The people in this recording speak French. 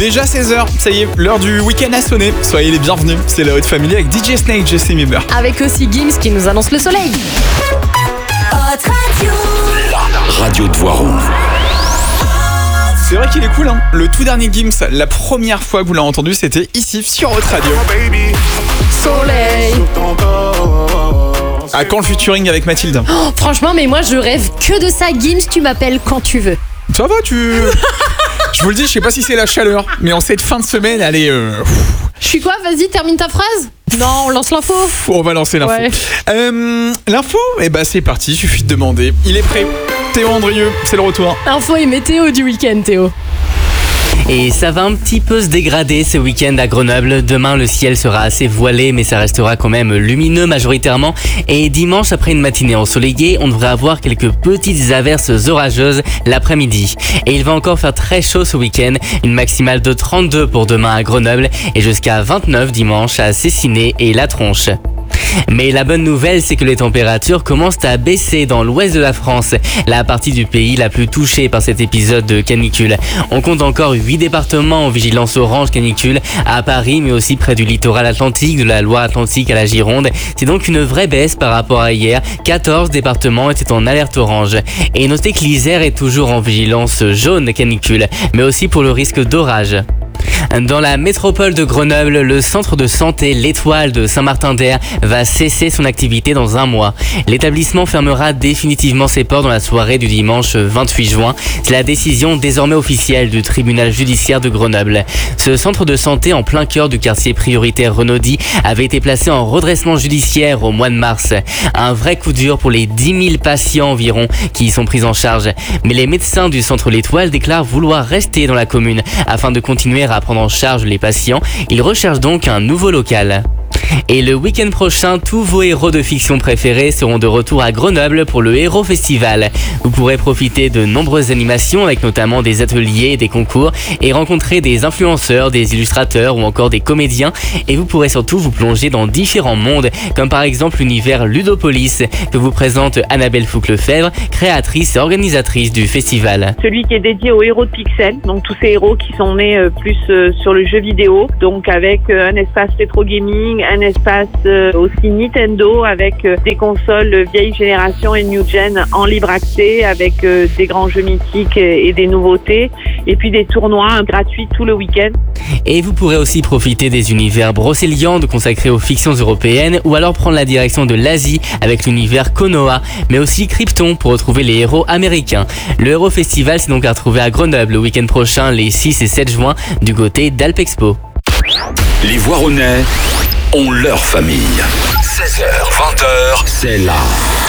Déjà 16h, ça y est, l'heure du week-end a sonné. Soyez les bienvenus, c'est la Haute Family avec DJ Snake, Justin Bieber. Avec aussi Gims qui nous annonce le soleil. La radio de Voiron. C'est vrai qu'il est cool, hein. Le tout dernier Gims, la première fois que vous l'avez entendu, c'était ici sur Haute Radio. Soleil. À quand le featuring avec Mathilde? Oh, franchement, mais moi je rêve que de ça. Gims, tu m'appelles quand tu veux. Ça va, Je vous le dis, je sais pas si c'est la chaleur, mais en cette fin de semaine, allez... Je suis quoi? Vas-y, termine ta phrase. Non, on lance l'info. On va lancer l'info. Ouais. L'info, c'est parti, il suffit de demander. Il est prêt. Théo Andrieux, c'est le retour. Info et météo du week-end, Théo. Et ça va un petit peu se dégrader ce week-end à Grenoble. Demain, le ciel sera assez voilé, mais ça restera quand même lumineux majoritairement. Et dimanche, après une matinée ensoleillée, on devrait avoir quelques petites averses orageuses l'après-midi. Et il va encore faire très chaud ce week-end. Une maximale de 32 pour demain à Grenoble et jusqu'à 29 dimanche à Cessiné et La Tronche. Mais la bonne nouvelle, c'est que les températures commencent à baisser dans l'ouest de la France, la partie du pays la plus touchée par cet épisode de canicule. On compte encore 8 départements en vigilance orange canicule à Paris, mais aussi près du littoral atlantique, de la Loire-Atlantique à la Gironde. C'est donc une vraie baisse par rapport à hier. 14 départements étaient en alerte orange. Et notez que l'Isère est toujours en vigilance jaune canicule, mais aussi pour le risque d'orage. Dans la métropole de Grenoble, le centre de santé L'Étoile de Saint-Martin-d'Air va cesser son activité dans un mois. L'établissement fermera définitivement ses portes dans la soirée du dimanche 28 juin. C'est la décision désormais officielle du tribunal judiciaire de Grenoble. Ce centre de santé en plein cœur du quartier prioritaire Renaudie avait été placé en redressement judiciaire au mois de mars. Un vrai coup dur pour les 10 000 patients environ qui y sont pris en charge. Mais les médecins du centre L'Étoile déclarent vouloir rester dans la commune afin de continuer à prendre en charge les patients. Ils recherchent donc un nouveau local. Et le week-end prochain, tous vos héros de fiction préférés seront de retour à Grenoble pour le Héros Festival. Vous pourrez profiter de nombreuses animations avec notamment des ateliers et des concours et rencontrer des influenceurs, des illustrateurs ou encore des comédiens. Et vous pourrez surtout vous plonger dans différents mondes, comme par exemple l'univers Ludopolis que vous présente Annabelle Fouque-Lefebvre, créatrice et organisatrice du festival. Celui qui est dédié aux héros de Pixel, donc tous ces héros qui sont nés plus sur le jeu vidéo, donc avec un espace rétro gaming, un espace aussi Nintendo avec des consoles vieille génération et new gen en libre accès avec des grands jeux mythiques et des nouveautés et puis des tournois gratuits tout le week-end. Et vous pourrez aussi profiter des univers Brocéliande consacrés aux fictions européennes ou alors prendre la direction de l'Asie avec l'univers Konoha, mais aussi Krypton pour retrouver les héros américains. Le Héros Festival c'est donc à retrouver à Grenoble le week-end prochain les 6 et 7 juin du côté d'Alpexpo. Les Voironnais ont leur famille. 16h, 20h, c'est là.